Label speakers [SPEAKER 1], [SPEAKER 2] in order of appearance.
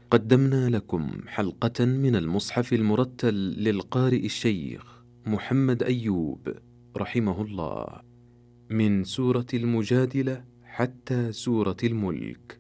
[SPEAKER 1] قدمنا لكم حلقة من المصحف المرتل للقارئ الشيخ محمد أيوب رحمه الله، من سورة المجادلة حتى سورة الملك.